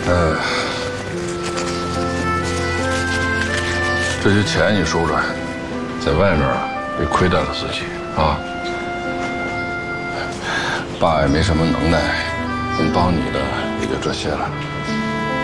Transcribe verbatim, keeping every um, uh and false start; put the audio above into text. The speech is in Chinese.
呃，这些钱你收着，在外面啊别亏待了自己啊。爸也没什么能耐，能帮你的也就这些了。